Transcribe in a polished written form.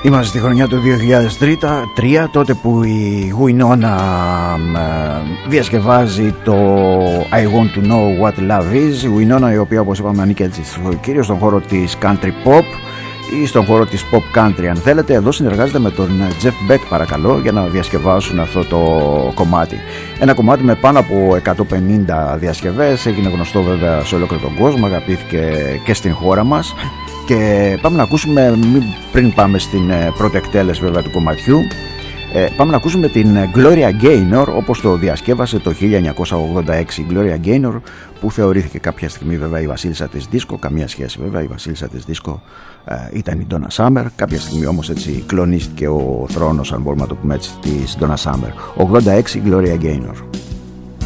Είμαστε στη χρονιά του 2003, τότε που η Winona διασκευάζει το I Want to Know What Love Is. Η Winona, η οποία, όπως είπαμε, ανήκει έτσι κυρίως στον χώρο της country pop ή στον χώρο της pop country, αν θέλετε. Εδώ συνεργάζεται με τον Jeff Beck, παρακαλώ, για να διασκευάσουν αυτό το κομμάτι. Ένα κομμάτι με πάνω από 150 διασκευές, έγινε γνωστό βέβαια σε ολόκληρο τον κόσμο, αγαπήθηκε και στην χώρα μας. Και πάμε να ακούσουμε, πριν πάμε στην πρώτη εκτέλεση βέβαια του κομματιού, πάμε να ακούσουμε την Gloria Gaynor, όπως το διασκεύασε το 1986. Η Gloria Gaynor, που θεωρήθηκε κάποια στιγμή βέβαια η βασίλισσα της δίσκο, καμία σχέση βέβαια, η βασίλισσα της δίσκο ήταν η Donna Summer. Κάποια στιγμή όμως έτσι κλονίστηκε ο θρόνος, αν μπορούμε να το πούμε έτσι, της Donna Summer. 86, Gloria Gaynor.